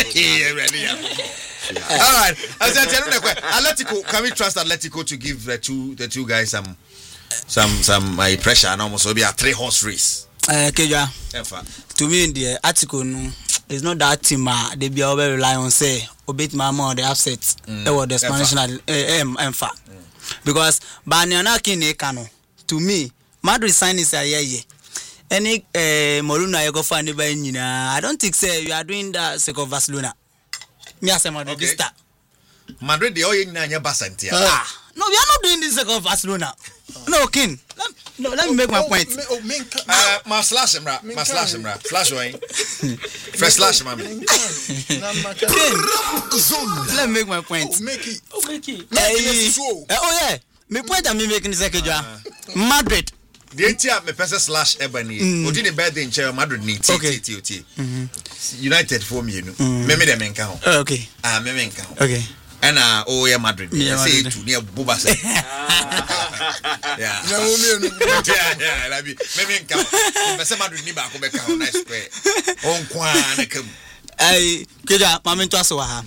All right. As I tell you, Atletico, can we trust Atletico to give the two the two guys some some some uh, pressure and almost be a three horse race? Uh, Kejua. To me, the article no, it's not that team. Uh, they be over rely on say obey my mom the upset. That was the Spanish national M Emfa because Banyana Kine Kano. To me, Madrid sign is a year year. Any uh, Moruna you go find by Nina. I don't think say you are doing that sake of Barcelona. Me as a Madridista. Madrid the oyin na nya Basantia. Ah, no, we are not doing this sake of Barcelona. No, King. Let, no, let me make my point. Uh, ma slash him, ra. Ma slash him, ra. Flash wine. Fresh slash, man. King. Let me make my point. Oh, make it. Oh, make it. Uh, oh, yeah. My point I'm making is Kejua. Madrid. The entire me person slash Ebony. Odi the birthday in chair Madrid ni T T T T. United for me, you know. Me me dem enka ho. Okay. Ah, me me enka ho. Okay. And uh oh yeah Madrid. Say to near Boba say. Yeah. Yeah, yeah, la bi. Me me enka ho. Me say Madrid ni ba ko be ka ho nice square. On kwa na kam. Ai, Kejua, mama nto aso ha.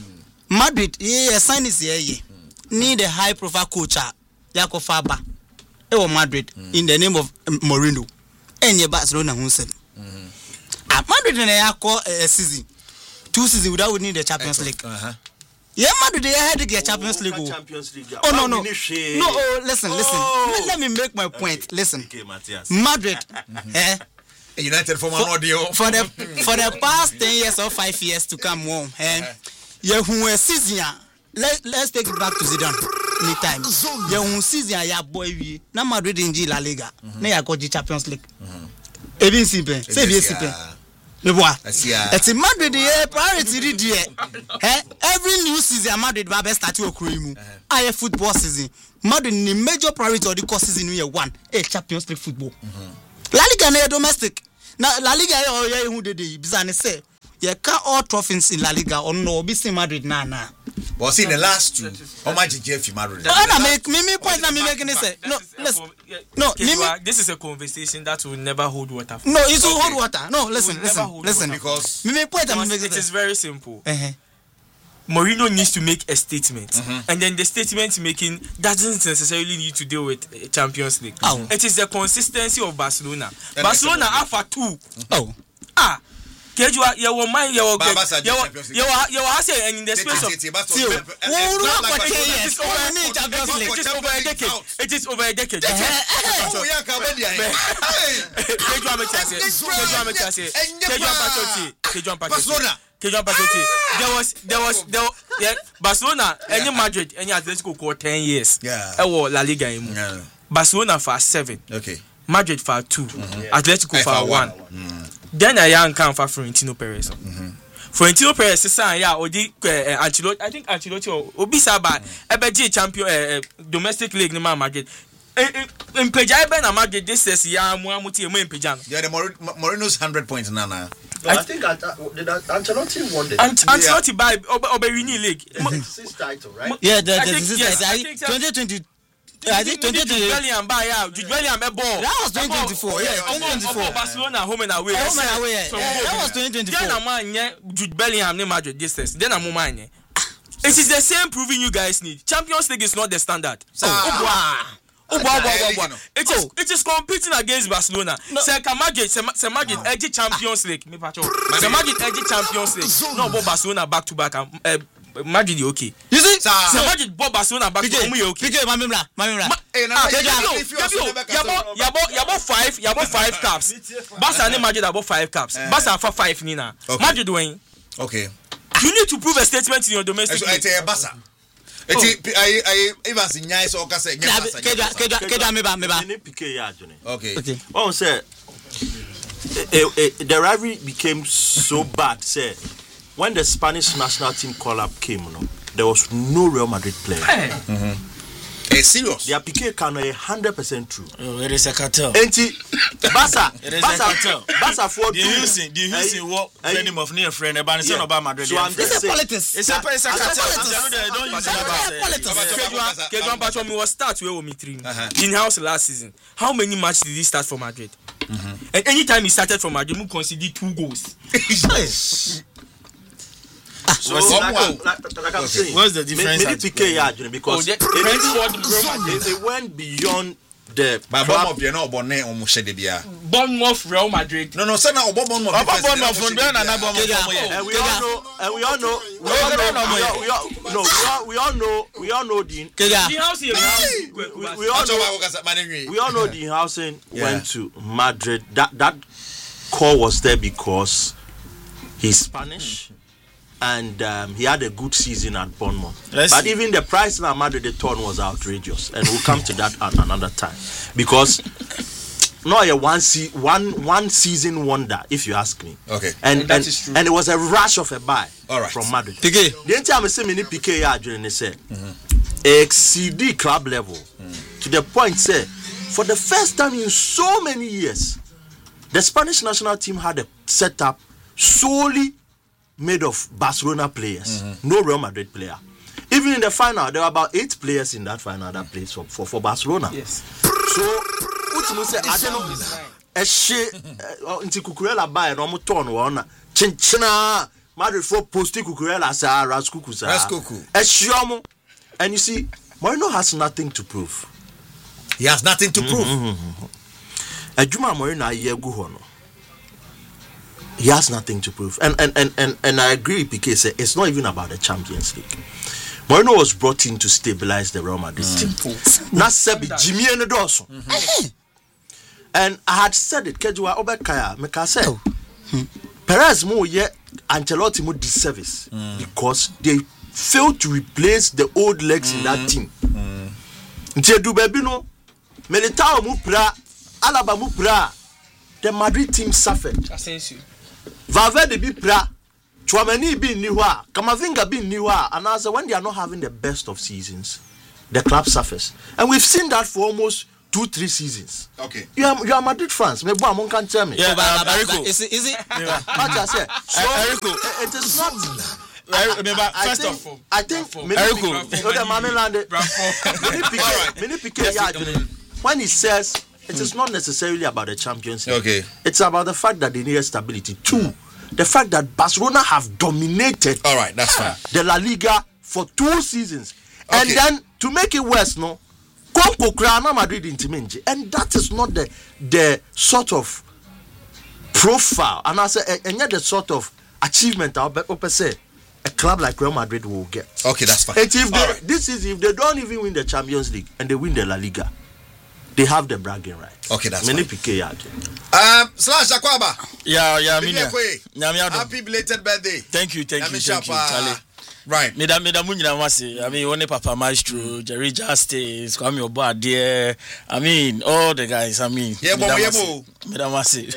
Madrid, yeah, sign is here. Need a high profile coach, Jaco Faba, or Madrid, mm. in the name of um, Mourinho, and your Barcelona who said. At Madrid and I call a season, two seasons without winning the Champions League. Uh-huh. Yeah, Madrid, they had to get Champions League. Champions League. Oh, no, no. No, oh, listen, listen. Oh. Let, let me make my point. Okay. Listen. Okay, Madrid, eh? United for, for, audio. for the for the past ten years or five years to come home, eh? Yeah, who was season. Let, let's take it back to Zidane. Anytime. Yeah, who season ya boy we. Na Madrid in La Liga. Na ya got the Champions League. Even simple. Say bien simple. Me boy. It's a Madrid the priority there. Eh? Every new season Madrid ba best start your cream. I football season. Madrid the major priority of the course season we one. Eh, Champions League football. La Liga na domestic. Na La Liga oh yeah who dey dey bizane say. Yeah, can't all trophies in La Liga or no be see Madrid na na. But see the last two, how much did Jeff Madrid? No, no, make me me point na me making it say. No, listen. No, this is a conversation that will never hold water. No, it will hold water. No, listen, listen, listen. Because me me point na me making it is very simple. Uh-huh. Mourinho needs to make a statement, mm-hmm. and then the statement making doesn't necessarily need to deal with uh, Champions League. Oh. It is the consistency of Barcelona. And Barcelona alpha two. Oh. Ah. Kejua, you were mine, you were good. You were, you were, you were saying, and in the space of still, it is over a decade. It is over a decade. Oh, yeah, Kejua makes us say, Kejua makes us say, Kejua Pachotti, Kejua Pachotti, Kejua Pachotti. There was, there was, there was, yeah, Barcelona, any Madrid, any Atletico for ten years. Yeah. Or La Liga. Barcelona for seven. Okay. Madrid for two. Atletico for one. Then I am come for Florentino Perez. Mm-hmm. Florentino Perez is saying, yeah, Odi uh, Ancelotti. I think Ancelotti or Obisaba, Ebeji champion uh, domestic league in Madrid. In Pejaiben and Madrid, this says, yeah, Muamuti and Pejano. Yeah, the Mourinho's hundred points, Nana. No, I, I think uh, did Ancelotti won the Ancelotti by Oberini League. Sixth title, right? Yeah, the sixth title. twenty twenty. I think twenty twenty Bellingham buy out. Jude Bellingham a ball. That was twenty twenty-four. Yeah, twenty twenty-four. Barcelona home and away. Home and away. That was twenty twenty-four. Then a man, yeah, Jude Bellingham ne Madrid distance. Then a man, yeah. It is the same proving you guys need. Champions League is not the standard. So, oh, wow. Oh, wow, wow, wow, wow. It is, it is competing against Barcelona. Say, Madrid, say Madrid, edge Champions League. Me pacho. Say Madrid, edge Champions League. No, but Barcelona back to back. Madrid okay. You see? Say Madrid, but Barcelona back to back. Okay. Pique, mamimla, mamimla. Hey, now you have five, you have five caps. Barca and Madrid have five caps. Barca for five nina. Madrid doing. Okay. You need to prove a statement in your domestic. I tell you, Barca. I I even see nice or say. Keja keja keja meba meba. Okay. Okay. Oh, say the rivalry became so bad. Say when the Spanish national team call-up came, no, there was no Real Madrid player. Mm-hmm. Hey, serious? Their Piqué can a hundred percent true. Oh, it is a cartel. Enti, Barca, it is Barca, a cartel. Barca for do you see? Do you see what friend of near friend about the about Madrid? So I'm just it's a politics. It's a it's a cartel. Don't use it. Kejuan Pacho me was start where we three in house last season. How many matches did he start for Madrid? Mm-hmm. And anytime he started for Madrid, he conceded two goals. So, like, like, like, like I'm saying, what's the difference? Maybe Piqué, yeah, because oh, it, it, it went beyond the. But Bournemouth, you know, Bonnet or Mushedebia. Bournemouth, Real Madrid. No, no, sir, no, Bournemouth. Bournemouth from there, and and we all know, and we all know, we all know, we all no, we all we all know, we all know the. The house here, we all know, we all know the housing went to Madrid. That that call was there because he's Spanish. And um, he had a good season at Bournemouth. Let's but see. Even the price now Madrid the turn was outrageous. And we'll come to that at another time. Because not a one, se- one, one season wonder, if you ask me. Okay. And that and, is true. And it was a rush of a buy all right. from Madrid. Piqué. The entire time I say Piqué yeah during they said exceed club level mm. to the point say for the first time in so many years, the Spanish national team had a setup solely made of Barcelona players, mm-hmm. no Real Madrid player. Even in the final, there were about eight players in that final that played for, for, for Barcelona. Yes. So, what you say? I don't know. A shit. Until Cucurella buy and almost turn one. Chinchina. Madrid for Posti Cucurella sa Raskuku sa. Raskuku. Eshiomo. And you see, Mourinho has nothing to prove. He has nothing to prove. Ejuma Mourinho ayegu hono. He has nothing to prove. And and and and, and I agree because it's not even about the Champions League. Mourinho was brought in to stabilize the Real Madrid team. Not Sebi Jimmy and Dawson. And I had said it, Kejua Obekaya, Meka said, oh. Perez mo ye Ancelotti mo disservice mm. because they failed to replace the old legs mm. in that team. Nti du baby no, Militao mo pra, Alaba mo pra, the Madrid team suffered. Valverde bi pra, Chouameni bi niwa, Kamavinga bi niwa, and as when they are not having the best of seasons, the club suffers. And we've seen that for almost two, three seasons. Okay. You are you are Madrid fans. Maybe one can tell me. Yeah, but Eriko. Is it? Is it? What I said. So Eriko, it is not. Remember, first of all, I think Eriko. Okay, Mami Lande. Many people. When he says it is not necessarily about the Champions League. Okay. It's about the fact that they need stability. Two, the fact that Barcelona have dominated. All right, that's fine. The La Liga for two seasons, okay. And then to make it worse, no. Madrid and that is not the the sort of profile and I say and yet the sort of achievement I'll say a club like Real Madrid will get. Okay, that's fine. And if they, right. This is if they don't even win the Champions League and they win the La Liga, they have the bragging rights. Okay, that's many fine. Um, Slash Akwaba. Yeah, yeah, happy belated birthday. Thank you, thank you, thank you, Charlie. Right. Me da me da munyina wase. I mean, one Papa Maestro, Jerry Justice, Kwame Obadia. I mean, all the guys. I mean, yeah, but yeah, bo. Me da wase.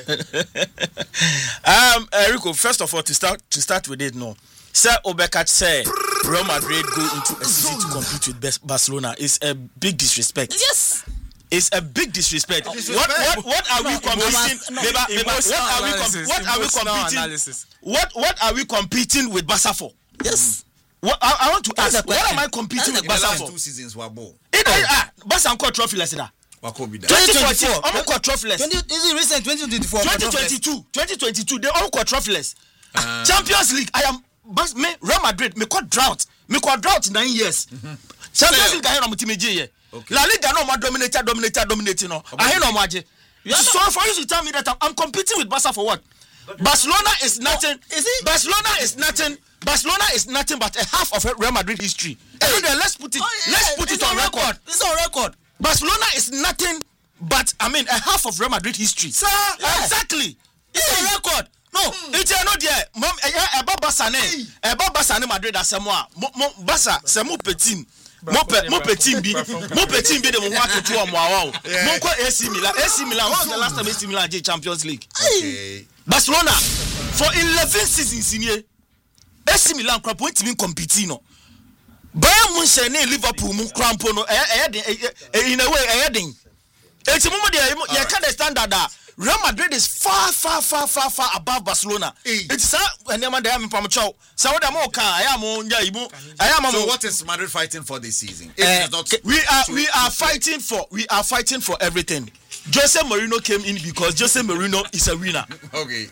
Um, Eriko, first of all, to start to start with it, no. Sir Obekat say Real Madrid go into a season to compete with Barcelona is a big disrespect. Yes. It's a big disrespect. What what what are we competing? What are we what are we competing? What what are we competing with Barca for? Yes. What I, I want to ask, what am I competing with Barca for? Two seasons were more. It ah, Barca and trophy less that. twenty twenty-four, I'm got trophyless. Is it recent twenty twenty-four? twenty twenty-two, twenty twenty-two, they all got trophyless. Uh, Champions League, I am Bas me Real Madrid, me got drought. Me got drought nine years. Mm-hmm. Champions League I am multimedia. La Liga no more dominator, dominator, dominating no. I no more. So for you to tell me that I'm, I'm competing with Barca for what? Barcelona is nothing. Oh, is it? Barcelona is nothing. Barcelona is nothing but a half of Real Madrid history. Hey. Then let's put it. Oh, yeah, let's put it on record. record. It's on record. Barcelona is nothing but I mean a half of Real Madrid history. Sir, yeah. Exactly. It's hey. on record. No, mm. It's not there. Mom, about Barca, about Barca, Madrid as moi. Barca, c'est mon petit. Mon pe, mon petit bi, mon petit bi de mon wa to am wa wa. Mon ko A C Milan, A C Milan. When was the last time A C Milan did Champions League? Okay. Barcelona for eleven seasons in here. A C Milan crap won't even compete no. Bayern Munich and Liverpool mun crampo no in a way heading. It's moment there you can't standard that Real Madrid is far far far far far above Barcelona. It's and them they am from chow. So what am I am on ya ibu. I am So what is Madrid fighting for this season? If uh, not we are we are fighting for we are fighting for everything. Jose Mourinho came in because Jose Mourinho is a winner. Okay.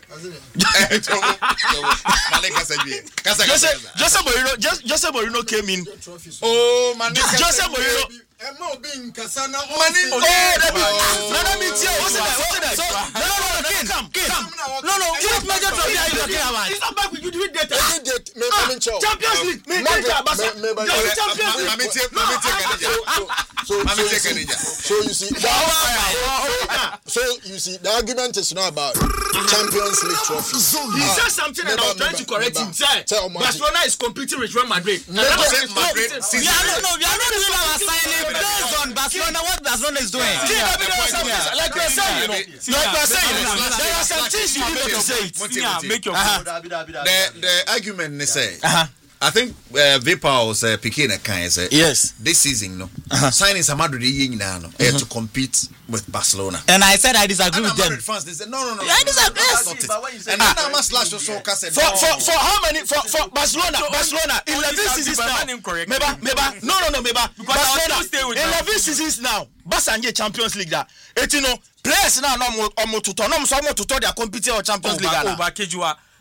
Jose Jose Mourinho just Jose Mourinho came in. Oh man, Jose Mourinho. Emma being Kasana. Oh, let me let me tell you. What's that? So no no no come come. No no. What major trophy are you talking about? It's not back with you doing data. Champions League. Me data. Champions League. Let me take let me take So let me take So you see. So you see, the argument is not about Champions League trophy. He said something and I was trying to correct him. Barcelona is competing with Real Madrid. Madrid. We are not, no, we are not doing our signing based on Barcelona. What Barcelona is doing? Like we're saying, you know, like we're saying, there are some things you need to say. Make your point. The the argument they say. I think uh, Vipar was uh, picking a kind of yes. This season, no uh-huh. Signing some Madrid now, uh-huh. to compete with Barcelona. And I said I disagree and with them. Madrid fans, they said no, no, no. I disagree. No, and then I'm slash also said for for for how many for for Barcelona, Barcelona eleven seasons now. Meba, meba, no, no, no, meba. Barcelona eleven seasons now. Barca and Champions League that. Et you know, players now no more no more to no more to they are competing on Champions League.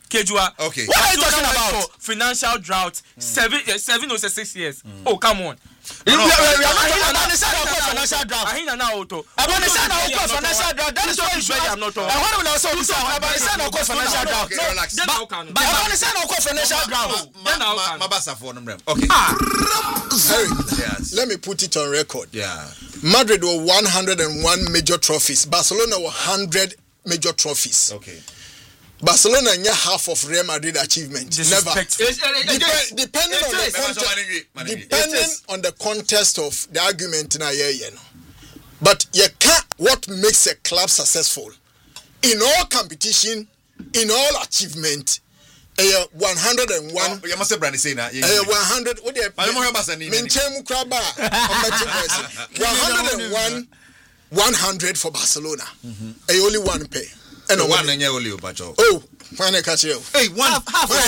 Kejua. Okay. What are you Barcelona talking went about? for financial drought. Seven, uh, seven or six years. Oh, come on. We No, we- no, we- we are no, not no, talking no, about the side of financial draft. Ahina na auto. About the side of financial draft. That is why you should ask. I'm not And talking. what we also say about the side of financial draft. Okay, relax. Then But how can- but about the side of financial draft. Ma- Then ma- how ma- can- Mabasa for them. Okay. Harry, Yes. let me put it on record. Yeah. Madrid were one hundred one major trophies. Barcelona were one hundred major trophies. Okay. Barcelona near half of Real Madrid achievement. Never. Disrespectful. It's- it- it- Dep- depending It on the is. context, It depending is. on the context of the argument na yeah, you know. But you can't what makes a club successful in all competition, in all achievement. Uh, one hundred one Oh, you must have Brandy say that. uh, one hundred what they But you more about Sani. Minchemu Kraba one hundred one one hundred for Barcelona. Uh, only one pay. And No one one and you only Bacho. oh, when I catch you. Hey, one. Half- half one- of